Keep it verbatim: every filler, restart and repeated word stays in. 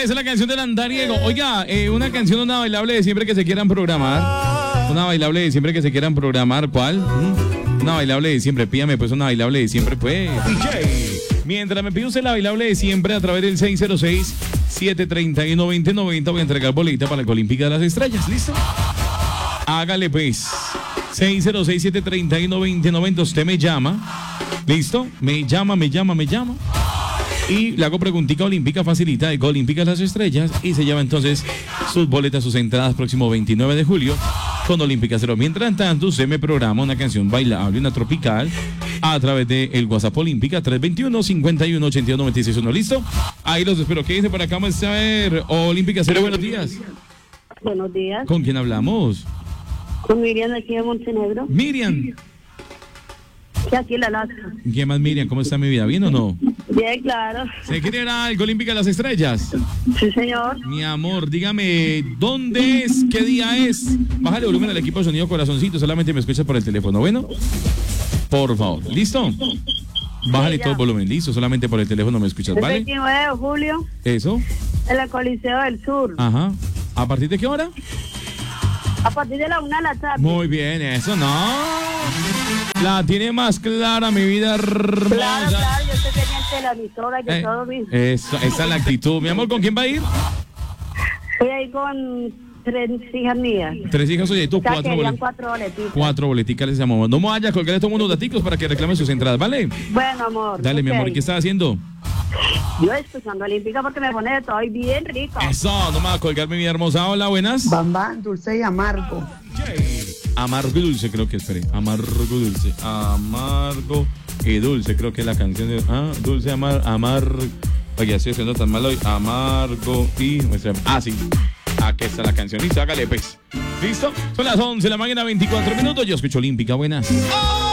esa es la canción del andariego. Oiga, eh, una canción, una bailable de siempre que se quieran programar. Una bailable de siempre que se quieran programar. ¿Cuál? ¿Mm? Una bailable de siempre. Pídame pues una bailable de siempre, pues. D J. Mientras me pide usted la bailable de siempre a través del seis cero seis, siete tres uno, dos cero nueve cero voy a entregar boleta para la Olímpica de las Estrellas. ¿Listo? Hágale pues. seis cero seis, siete tres uno, dos cero nueve cero. Usted me llama. ¿Listo? Me llama, me llama, me llama. Y le hago preguntita olímpica facilita de Olímpica de las Estrellas y se lleva entonces sus boletas, sus entradas próximo veintinueve de julio con Olímpica Cero. Mientras tanto, usted me programa una canción bailable, una tropical, a través del de WhatsApp Olímpica tres dos uno, cinco uno, ocho uno, nueve seis uno. ¿Listo? Ahí los espero. ¿Qué dice por acá? Vamos a ver. Olímpica Cero, buenos días. Buenos días. ¿Con quién hablamos? Con Miriam aquí de Montenegro. Miriam. Sí, aquí en la Alaska. ¿Qué más, Miriam? ¿Cómo está mi vida? ¿Bien o no? Bien, claro. ¿Se quiere ir al Olímpica de las Estrellas? Sí, señor. Mi amor, dígame, ¿dónde es? ¿Qué día es? Bájale volumen al equipo de sonido, corazoncito, solamente me escuchas por el teléfono, ¿bueno? Por favor, ¿listo? Bájale Sí, todo el volumen, listo, solamente por el teléfono me escuchas, El ¿vale? veintinueve de julio, Eso, en el Coliseo del Sur. ajá. ¿A partir de qué hora? A partir de la una de la tarde. Muy bien, eso no. La tiene más clara, mi vida hermosa. Claro, claro, yo estoy pendiente de la emisora y de Eh, todo mi... eso, esa es la actitud. Mi amor, ¿con quién va a ir? Estoy ahí con tres hijas mías. Tres hijas, oye, tú O sea, cuatro querían boletas. cuatro boletitas. Cuatro boleticas les llamamos. No me vayas a colgarle todos unos daticos para que reclamen sus entradas, ¿vale? Bueno, amor. Dale, mi ok. amor, ¿y qué estás haciendo? Yo escuchando Olímpica porque me pone de todo y bien rico. Eso, no me va a colgar, mi vida hermosa. Hola, buenas. Bambán, dulce y amargo. Amargo y dulce, creo que, espere. Amargo y dulce. Amargo y dulce, creo que es la canción de. Ah, dulce, amar, amargo. Oye, estoy haciendo tan mal hoy. Amargo y. Ah, sí. Aquí está la canción. Listo, hágale, pues. ¿Listo? Son las once de la mañana, veinticuatro minutos. Yo escucho Olímpica, buenas. ¡Oh!